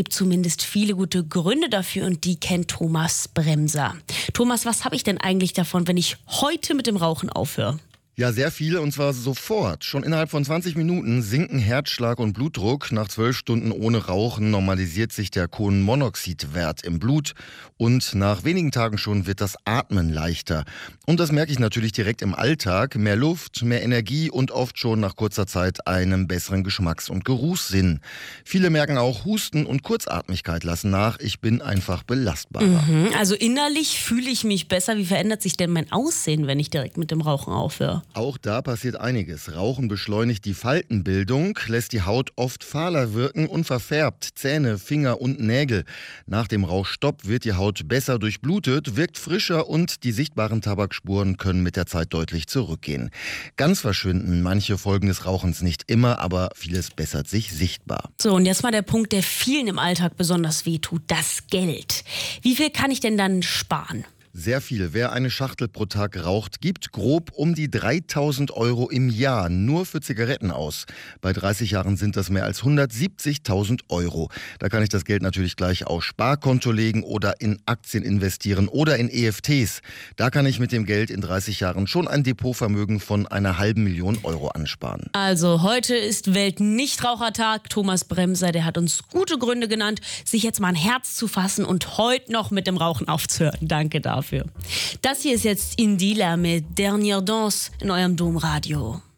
gibt zumindest viele gute Gründe dafür und die kennt Thomas Bremser. Thomas, was habe ich denn eigentlich davon, wenn ich heute mit dem Rauchen aufhöre? Ja, sehr viele und zwar sofort. Schon innerhalb von 20 Minuten sinken Herzschlag und Blutdruck. Nach 12 Stunden ohne Rauchen normalisiert sich der Kohlenmonoxidwert im Blut und nach wenigen Tagen schon wird das Atmen leichter. Und das merke ich natürlich direkt im Alltag. Mehr Luft, mehr Energie und oft schon nach kurzer Zeit einen besseren Geschmacks- und Geruchssinn. Viele merken auch, Husten und Kurzatmigkeit lassen nach. Ich bin einfach belastbarer. Also innerlich fühle ich mich besser. Wie verändert sich denn mein Aussehen, wenn ich direkt mit dem Rauchen aufhöre? Auch da passiert einiges. Rauchen beschleunigt die Faltenbildung, lässt die Haut oft fahler wirken und verfärbt Zähne, Finger und Nägel. Nach dem Rauchstopp wird die Haut besser durchblutet, wirkt frischer und die sichtbaren Tabakspuren können mit der Zeit deutlich zurückgehen. Ganz verschwinden manche Folgen des Rauchens nicht immer, aber vieles bessert sich sichtbar. So, und jetzt mal der Punkt, der vielen im Alltag besonders wehtut, das Geld. Wie viel kann ich denn dann sparen? Sehr viel. Wer eine Schachtel pro Tag raucht, gibt grob um die 3.000 € im Jahr nur für Zigaretten aus. Bei 30 Jahren sind das mehr als 170.000 €. Da kann ich das Geld natürlich gleich aufs Sparkonto legen oder in Aktien investieren oder in EFTs. Da kann ich mit dem Geld in 30 Jahren schon ein Depotvermögen von einer halben Million Euro ansparen. Also heute ist Weltnichtrauchertag. Thomas Bremser, der hat uns gute Gründe genannt, sich jetzt mal ein Herz zu fassen und heute noch mit dem Rauchen aufzuhören. Danke dafür. Das hier ist jetzt Indila mit Dernière Danse in eurem Domradio.